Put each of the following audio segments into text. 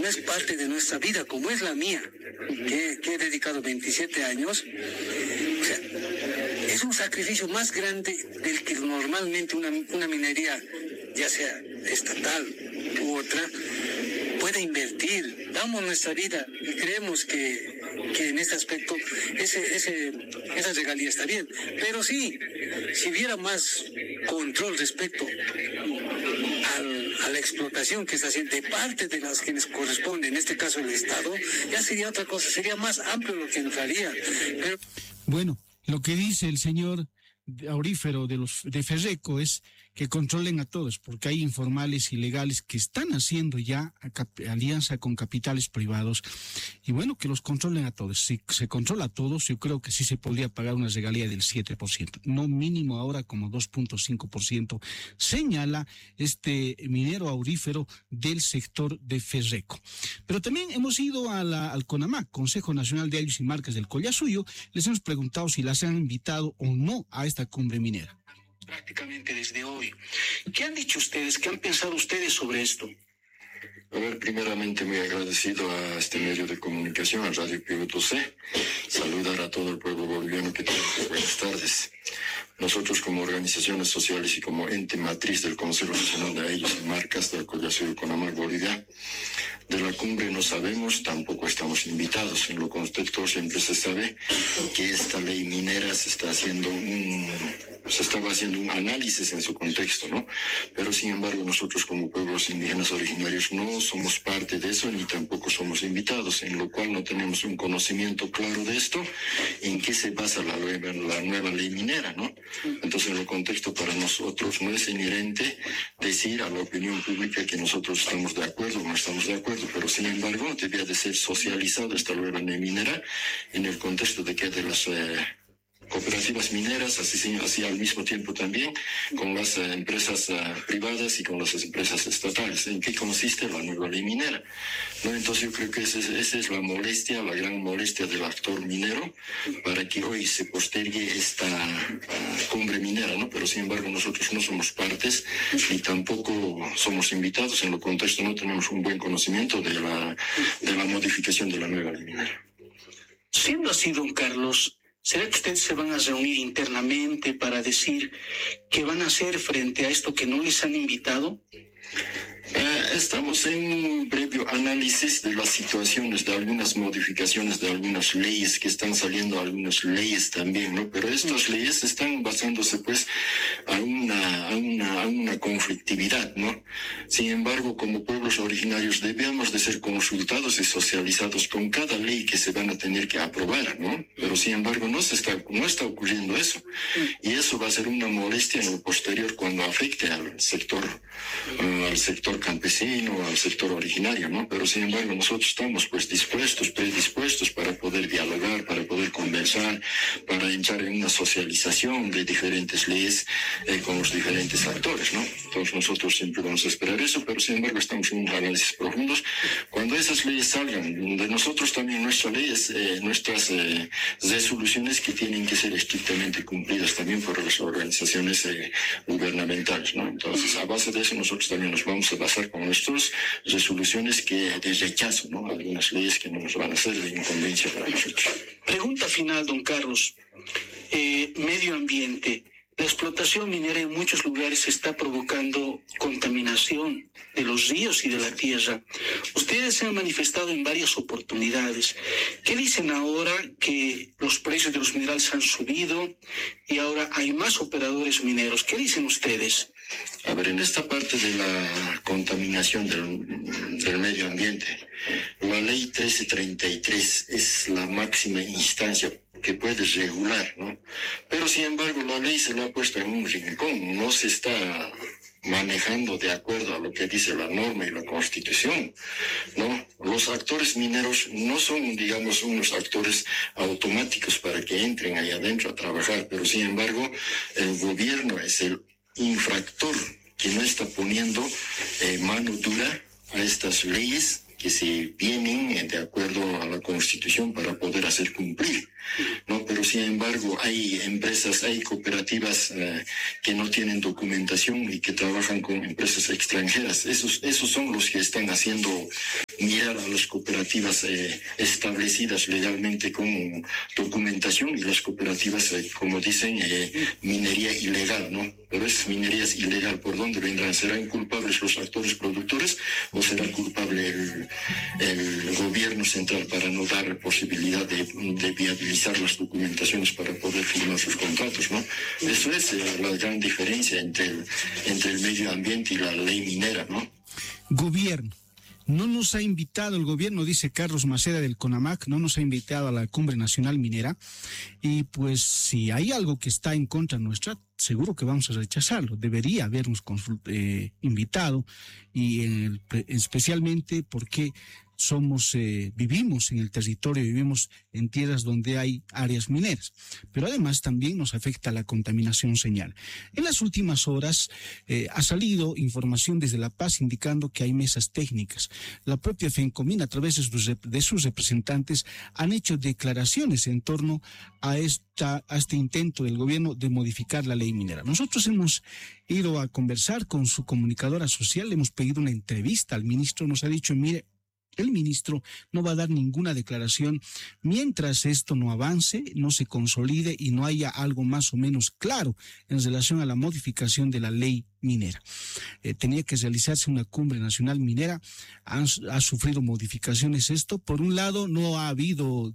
no es parte de nuestra vida, como es la mía, que he dedicado 27 años, o sea, es un sacrificio más grande del que normalmente una minería, ya sea estatal u otra, puede invertir. Damos nuestra vida y creemos que en este aspecto esa regalía está bien. Pero sí, si hubiera más control respecto a la explotación que está haciendo de parte de las quienes corresponden, en este caso el Estado, ya sería otra cosa, sería más amplio lo que entraría. Pero... Bueno, lo que dice el señor Aurífero de Ferreco es que controlen a todos, porque hay informales ilegales que están haciendo ya alianza con capitales privados, y bueno, que los controlen a todos. Si se controla a todos, yo creo que sí se podría pagar una regalía del 7%, no mínimo ahora como 2.5%, señala este minero aurífero del sector de Ferreco. Pero también hemos ido al CONAMAC, Consejo Nacional de Ayllus y Marcas del Collasuyo. Les hemos preguntado si las han invitado o no a esta cumbre minera. Prácticamente desde hoy. ¿Qué han dicho ustedes? ¿Qué han pensado ustedes sobre esto? A ver, primeramente muy agradecido a este medio de comunicación, a Radio Pivoto C. Saludar a todo el pueblo boliviano que tiene buenas tardes. Nosotros como organizaciones sociales y como ente matriz del Consejo Nacional de Ayllus y Marcas del Collasuyo CONAMAC Bolivia, de la cumbre no sabemos, tampoco estamos invitados. En lo contexto siempre se sabe que esta ley minera se estaba haciendo un análisis en su contexto, ¿no? Pero sin embargo nosotros como pueblos indígenas originarios no somos parte de eso ni tampoco somos invitados, en lo cual no tenemos un conocimiento claro de esto, en qué se basa la nueva ley minera, ¿no? Entonces en el contexto para nosotros no es inherente decir a la opinión pública que nosotros estamos de acuerdo o no estamos de acuerdo, pero sin embargo debía de ser socializada esta nueva ley minera en el contexto de que de las cooperativas mineras, así al mismo tiempo también con las empresas privadas y con las empresas estatales. ¿En qué consiste la nueva ley minera? ¿No? Entonces yo creo que esa es la molestia, la gran molestia del actor minero, para que hoy se postergue esta cumbre minera, ¿no? Pero sin embargo nosotros no somos partes ni tampoco somos invitados. En lo contexto no tenemos un buen conocimiento de la modificación de la nueva ley minera. Siendo así, don Carlos, ¿será que ustedes se van a reunir internamente para decir qué van a hacer frente a esto que no les han invitado? Estamos en un previo análisis de las situaciones, de algunas modificaciones, de algunas leyes que están saliendo, algunas leyes también, ¿no? Pero estas leyes están basándose, pues, a una conflictividad, ¿no? Sin embargo, como pueblos originarios debemos de ser consultados y socializados con cada ley que se van a tener que aprobar, ¿no? Pero sin embargo no está ocurriendo eso. Y eso va a ser una molestia en lo posterior cuando afecte al sector campesino, al sector originario, ¿no? Pero sin embargo nosotros estamos pues predispuestos para poder dialogar, para poder conversar, para entrar en una socialización de diferentes leyes con los diferentes actores, ¿no? Entonces nosotros siempre vamos a esperar eso, pero sin embargo estamos en un análisis profundos. Cuando esas leyes salgan, de nosotros también nuestras leyes, nuestras resoluciones que tienen que ser estrictamente cumplidas también por las organizaciones gubernamentales, ¿no? Entonces a base de eso nosotros también nos vamos a basar con nuestras resoluciones de rechazo, ¿no? Algunas leyes que no nos van a hacer de inconveniencia para nosotros. Pregunta final, don Carlos. Medio ambiente. La explotación minera en muchos lugares está provocando contaminación de los ríos y de la tierra. Ustedes se han manifestado en varias oportunidades. ¿Qué dicen ahora que los precios de los minerales han subido y ahora hay más operadores mineros? ¿Qué dicen ustedes? A ver, en esta parte de la contaminación del medio ambiente, la ley 1333 es la máxima instancia que puede regular, ¿no? Pero sin embargo la ley se la ha puesto en un rincón, no se está manejando de acuerdo a lo que dice la norma y la Constitución, ¿no? Los actores mineros no son, digamos, unos actores automáticos para que entren ahí adentro a trabajar, pero sin embargo el gobierno es el infractor que no está poniendo mano dura a estas leyes que se vienen de acuerdo a la Constitución para poder hacer cumplir, ¿no? Pero sin embargo hay empresas, hay cooperativas que no tienen documentación y que trabajan con empresas extranjeras. Esos son los que están haciendo mirar a las cooperativas establecidas legalmente como documentación y las cooperativas, como dicen, minería ilegal, ¿no? Pero es minería ilegal. ¿Por dónde vendrán? ¿Serán culpables los actores productores o será culpable el gobierno central para no dar posibilidad de viabilizar las documentaciones para poder firmar sus contratos, ¿no? Eso es la gran diferencia entre el medio ambiente y la ley minera, ¿no? Gobierno. No nos ha invitado el gobierno, dice Carlos Maceda del CONAMAC, no nos ha invitado a la Cumbre Nacional Minera, y pues si hay algo que está en contra nuestra, seguro que vamos a rechazarlo. Debería habernos invitado, y especialmente porque vivimos en el territorio, vivimos en tierras donde hay áreas mineras, pero además también nos afecta la contaminación señal. En las últimas horas ha salido información desde La Paz indicando que hay mesas técnicas. La propia FENCOMIN, a través de sus representantes, han hecho declaraciones en torno a este intento del gobierno de modificar la ley minera. Nosotros hemos ido a conversar con su comunicadora social, le hemos pedido una entrevista al ministro, nos ha dicho, mire, el ministro no va a dar ninguna declaración mientras esto no avance, no se consolide y no haya algo más o menos claro en relación a la modificación de la ley minera. Tenía que realizarse una cumbre nacional minera, ha sufrido modificaciones esto. Por un lado, no ha habido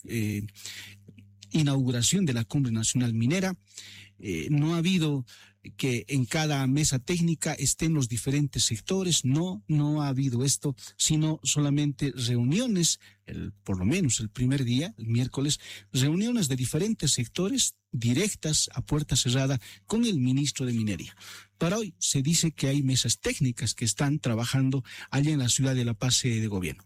inauguración de la cumbre nacional minera, no ha habido que en cada mesa técnica estén los diferentes sectores, no ha habido esto, sino solamente reuniones, por lo menos el primer día, el miércoles, reuniones de diferentes sectores directas a puerta cerrada con el ministro de Minería. Para hoy se dice que hay mesas técnicas que están trabajando allá en la ciudad de La Paz, sede de gobierno.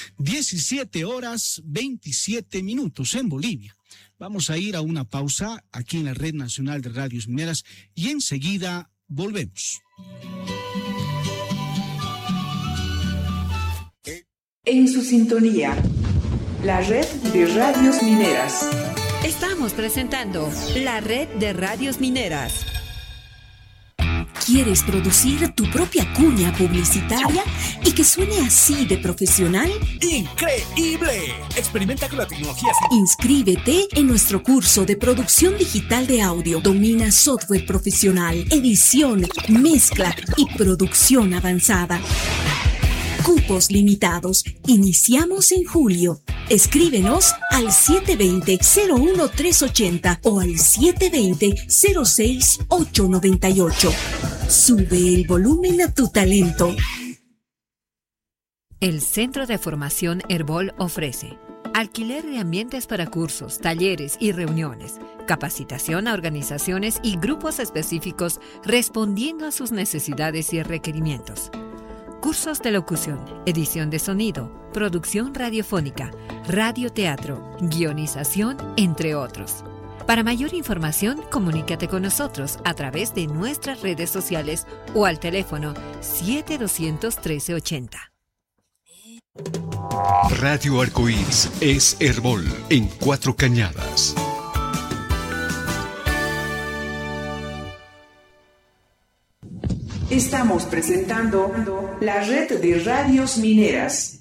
17:27 en Bolivia. Vamos a ir a una pausa aquí en la Red Nacional de Radios Mineras y enseguida volvemos. En su sintonía, la Red de Radios Mineras. Estamos presentando la Red de Radios Mineras. ¿Quieres producir tu propia cuña publicitaria y que suene así de profesional? ¡Increíble! Experimenta con la tecnología. Inscríbete en nuestro curso de producción digital de audio. Domina software profesional, edición, mezcla y producción avanzada. Cupos limitados. Iniciamos en julio. Escríbenos al 720-01380 o al 720-06898. Sube el volumen a tu talento. El Centro de Formación Herbol ofrece alquiler de ambientes para cursos, talleres y reuniones, capacitación a organizaciones y grupos específicos respondiendo a sus necesidades y requerimientos. Cursos de locución, edición de sonido, producción radiofónica, radioteatro, guionización, entre otros. Para mayor información, comunícate con nosotros a través de nuestras redes sociales o al teléfono 7200-1380. Radio Arcoíris es Herbol en 4 Cañadas. Estamos presentando la Red de Radios Mineras.